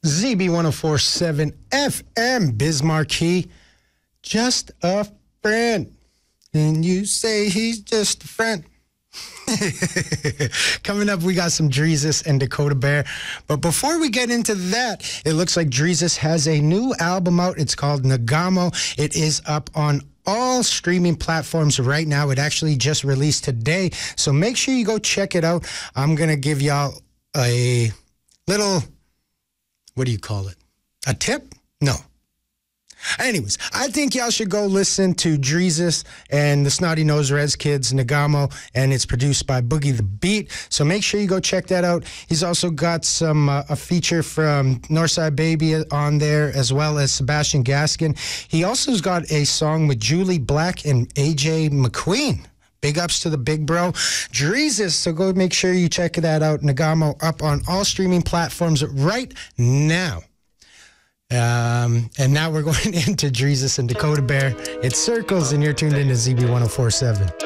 ZB1047 FM, Bismarcky, just a friend. And you say he's just a friend. Coming up, we got some Dreezus and Dakota Bear. But before we get into that, it looks like Dreezus has a new album out. It's called Nagamo. It is up on all streaming platforms right now. It actually just released today. So make sure you go check it out. I'm going to give y'all a little, what do you call it? A tip? No. Anyways, I think y'all should go listen to Dreezus and the Snotty Nose Rez Kids, Nagamo, and it's produced by Boogie the Beat. So make sure you go check that out. He's also got some a feature from Northside Baby on there, as well as Sebastian Gaskin. He also has got a song with Julie Black and AJ McQueen. Big ups to the big bro, Dreezus. So go make sure you check that out. Nagamo up on all streaming platforms right now. And now we're going into Dreezus and Dakota Bear. It's Circles, and you're tuned into ZB1047.